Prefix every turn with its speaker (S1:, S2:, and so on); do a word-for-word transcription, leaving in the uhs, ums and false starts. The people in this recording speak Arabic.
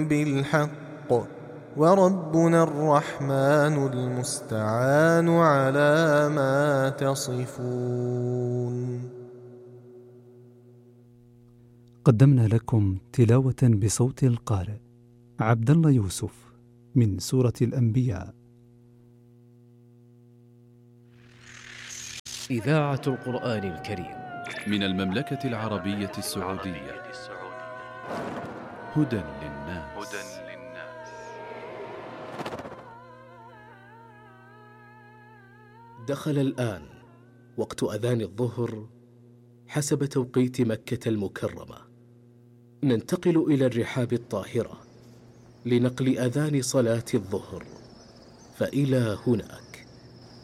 S1: بالحق وربنا الرحمن المستعان على ما تصفون.
S2: قدمنا لكم تلاوة بصوت القارئ عبد الله يوسف من سورة الأنبياء.
S3: إذاعة القرآن الكريم
S4: من المملكة العربية السعودية. هدى للناس.
S3: دخل الآن وقت أذان الظهر حسب توقيت مكة المكرمة. ننتقل إلى الرحاب الطاهرة لنقل أذان صلاة الظهر، فإلى هناك.